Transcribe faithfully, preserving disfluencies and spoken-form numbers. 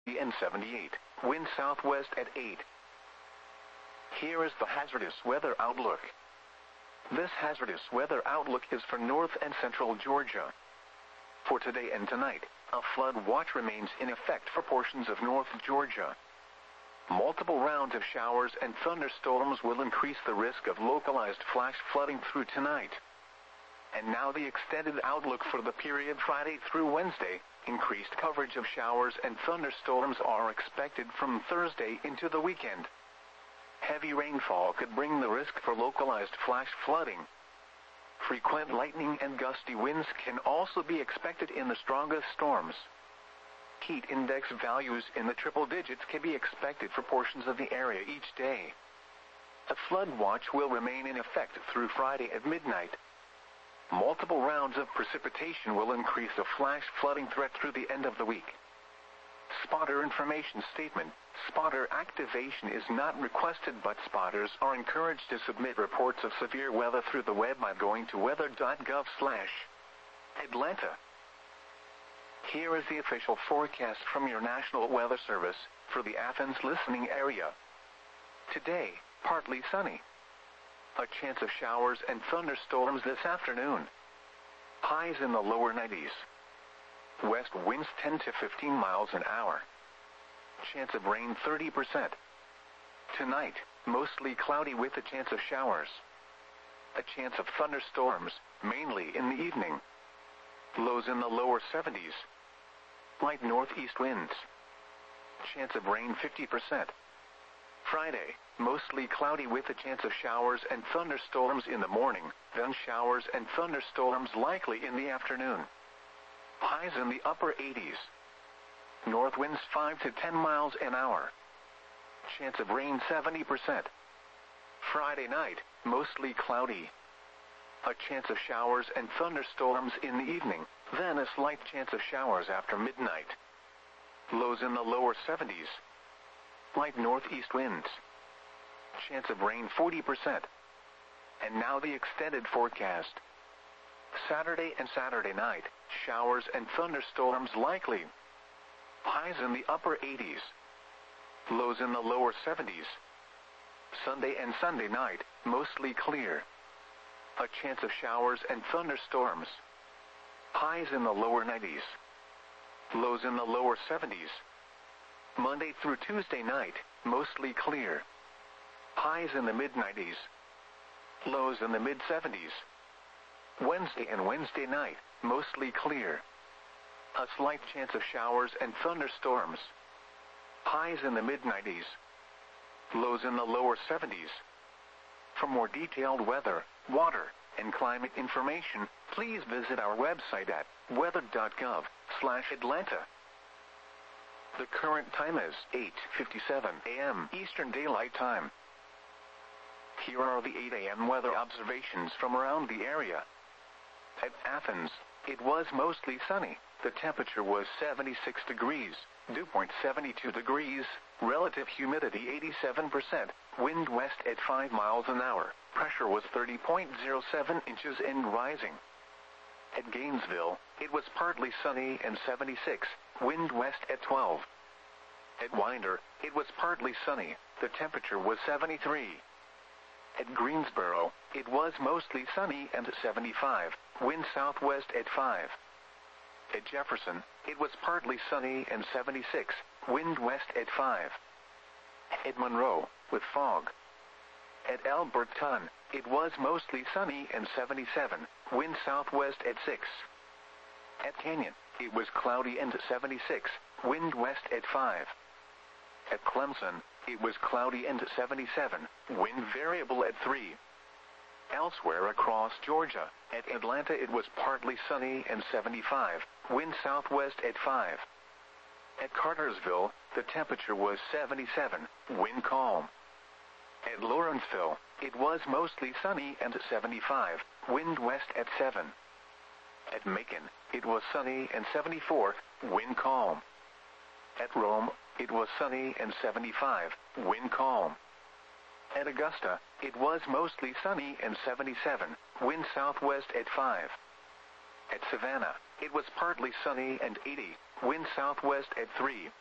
and seventy-eight. Wind southwest at eight. Here is the hazardous weather outlook. This hazardous weather outlook is for north and central Georgia. For today and tonight, a flood watch remains in effect for portions of north Georgia. Multiple rounds of showers and thunderstorms will increase the risk of localized flash flooding through tonight. And now the extended outlook for the period Friday through Wednesday. Increased coverage of showers and thunderstorms are expected from Thursday into the weekend. Heavy rainfall could bring the risk for localized flash flooding. Frequent lightning and gusty winds can also be expected in the strongest storms. Heat index values in the triple digits can be expected for portions of the area each day. A flood watch will remain in effect through Friday at midnight. Multiple rounds of precipitation will increase the flash flooding threat through the end of the week. Spotter information statement. Spotter activation is not requested, but spotters are encouraged to submit reports of severe weather through the web by going to weather dot gov slash Atlanta. Here is the official forecast from your National Weather Service for the Athens listening area. Today, partly sunny. A chance of showers and thunderstorms this afternoon. Highs in the lower nineties. West winds ten to fifteen miles an hour. Chance of rain thirty percent. Tonight, mostly cloudy with a chance of showers. A chance of thunderstorms, mainly in the evening. Lows in the lower seventies. Light northeast winds. Chance of rain fifty percent. Friday, mostly cloudy with a chance of showers and thunderstorms in the morning, then showers and thunderstorms likely in the afternoon. Highs in the upper eighties. North winds five to ten miles an hour. Chance of rain seventy percent. Friday night, mostly cloudy. A chance of showers and thunderstorms in the evening, then a slight chance of showers after midnight. Lows in the lower seventies. Light northeast winds. Chance of rain forty percent. And now the extended forecast. Saturday and Saturday night, showers and thunderstorms likely. Highs in the upper eighties. Lows in the lower seventies. Sunday and Sunday night, mostly clear. A chance of showers and thunderstorms. Highs in the lower nineties. Lows in the lower seventies. Monday through Tuesday night, mostly clear. Highs in the mid nineties. Lows in the mid seventies. Wednesday and Wednesday night, mostly clear. A slight chance of showers and thunderstorms. Highs in the mid nineties. Lows in the lower seventies. For more detailed weather, water, and climate information, please visit our website at weather dot gov slash Atlanta. The current time is eight fifty-seven a m Eastern Daylight Time. Here are the eight a m weather observations from around the area. At Athens, it was mostly sunny. The temperature was seventy-six degrees, dew point seventy-two degrees, relative humidity eighty-seven percent, wind west at five miles an hour, pressure was thirty point zero seven inches and rising. At Gainesville, it was partly sunny and seventy-six, wind west at twelve. At Winder, it was partly sunny, the temperature was seventy-three. At Greensboro, it was mostly sunny and seventy-five, wind southwest at five. At Jefferson, it was partly sunny and seventy-six, wind west at five. At Monroe, with fog. At Alberton, it was mostly sunny and seventy-seven, wind southwest at six. At Canyon, it was cloudy and seventy-six, wind west at five. At Clemson, it was cloudy and seventy-seven, wind variable at three. Elsewhere across Georgia, at Atlanta it was partly sunny and seventy-five, wind southwest at five. At Cartersville, the temperature was seventy-seven, wind calm. At Lawrenceville, it was mostly sunny and seventy-five, wind west at seven. At Macon, it was sunny and seventy-four, wind calm. At Rome, it was sunny and seventy-five, wind calm. At Augusta, it was mostly sunny and seventy-seven, wind southwest at five. At Savannah, it was partly sunny and eighty, wind southwest at three.